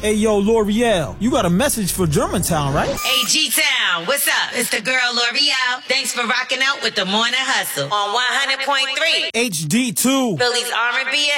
Hey, yo, L'Oreal, you got a message for Germantown, right? Hey, G-Town, what's up? It's the girl L'Oreal. Thanks for rocking out with the Morning Hustle on 100.3 HD2. Philly's R&B